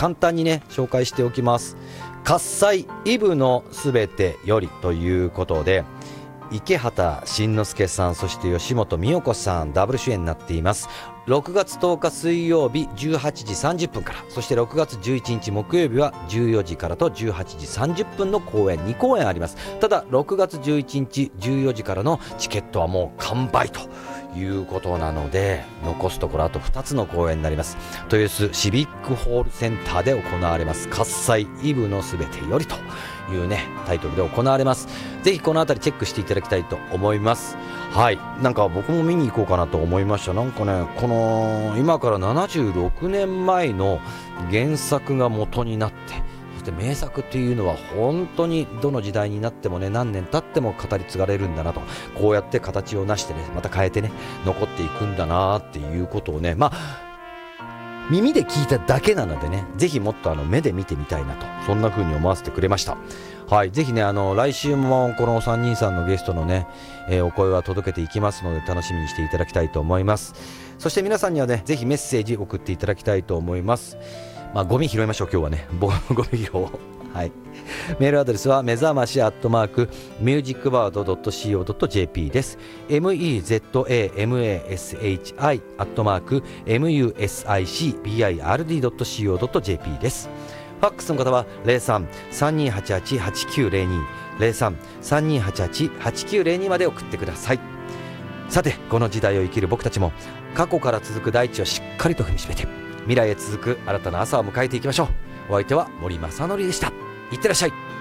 簡単にね紹介しておきます。喝采イブのすべてよりということで、池畑慎之介さん、そして吉本美代子さんダブル主演になっています。6月10日水曜日18時30分から、そして6月11日木曜日は14時からと18時30分の公演2公演あります。ただ6月11日14時からのチケットはもう完売ということなので、残すところあと2つの公演になります。豊洲シビックホールセンターで行われます喝采イブのすべてよりというねタイトルで行われます。ぜひこのあたりチェックしていただきたいと思います。はい、なんか僕も見に行こうかなと思いました。なんかね、この今から76年前の原作が元になって、そして名作っていうのは本当にどの時代になってもね、何年経っても語り継がれるんだなと、こうやって形を成してね、また変えてね残っていくんだなっていうことをね、耳で聞いただけなのでね、ぜひもっと目で見てみたいなと、そんな風に思わせてくれました。はい、ぜひね来週もこの3人さんのゲストのね、お声は届けていきますので、楽しみにしていただきたいと思います。そして皆さんにはね、ぜひメッセージ送っていただきたいと思います。ゴミ拾いましょう、今日はね、ゴミ拾おう。はい、メールアドレスは目覚まし@musicbird.co.jp です。mezamashi@musicbird.co.jp です。ファックスの方は 03-3288-8902 03-3288-8902 まで送ってください。さて、この時代を生きる僕たちも過去から続く大地をしっかりと踏みしめて、未来へ続く新たな朝を迎えていきましょう。お相手は森正則でした。いってらっしゃい。